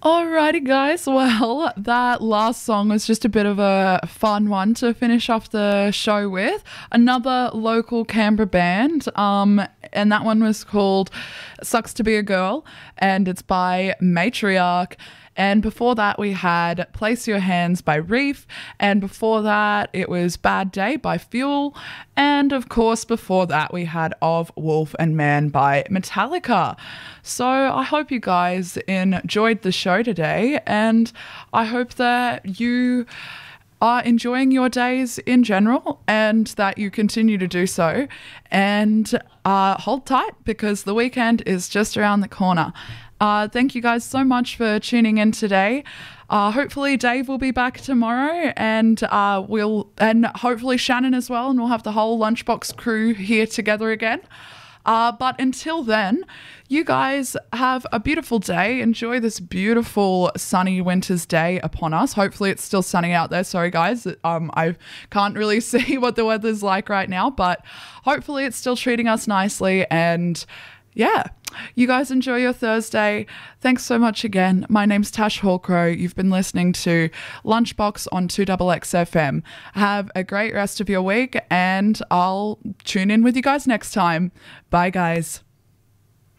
Alrighty, guys. Well, that last song was just a bit of a fun one to finish off the show with. Another local Canberra band, and that one was called Sucks to Be a Girl, and it's by Matriarch. And before that, we had Place Your Hands by Reef. And before that, it was Bad Day by Fuel. And of course, before that, we had Of Wolf and Man by Metallica. So I hope you guys enjoyed the show today. And I hope that you are enjoying your days in general and that you continue to do so. And hold tight because the weekend is just around the corner. Thank you guys so much for tuning in today. Hopefully Dave will be back tomorrow and hopefully Shannon as well, and we'll have the whole Lunchbox crew here together again. But until then, you guys have a beautiful day. Enjoy this beautiful sunny winter's day upon us. Hopefully it's still sunny out there. Sorry guys, I can't really see what the weather's like right now, but hopefully it's still treating us nicely. And yeah, you guys enjoy your Thursday. Thanks so much again. My name's Tash Hawkrow. You've been listening to Lunchbox on 2XX FM. Have a great rest of your week and I'll tune in with you guys next time. Bye guys.